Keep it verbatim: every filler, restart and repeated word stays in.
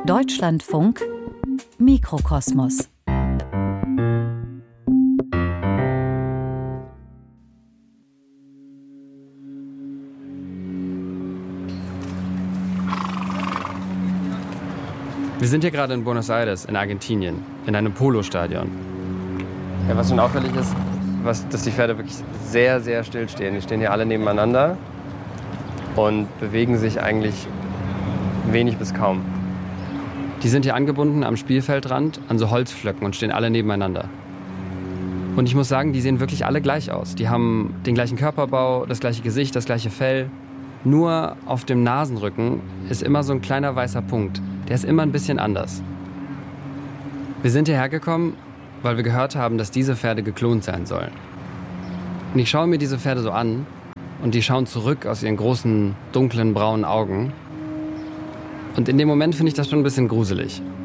Deutschlandfunk Mikrokosmos. Wir sind hier gerade in Buenos Aires, in Argentinien, in einem Polostadion. Ja, was schon auffällig ist, was, dass die Pferde wirklich sehr, sehr still stehen. Die stehen hier alle nebeneinander und bewegen sich eigentlich wenig bis kaum. Die sind hier angebunden am Spielfeldrand an so Holzpflöcken und stehen alle nebeneinander. Und ich muss sagen, die sehen wirklich alle gleich aus. Die haben den gleichen Körperbau, das gleiche Gesicht, das gleiche Fell. Nur auf dem Nasenrücken ist immer so ein kleiner weißer Punkt. Der ist immer ein bisschen anders. Wir sind hierher gekommen, weil wir gehört haben, dass diese Pferde geklont sein sollen. Und ich schaue mir diese Pferde so an und die schauen zurück aus ihren großen, dunklen, braunen Augen. Und in dem Moment finde ich das schon ein bisschen gruselig.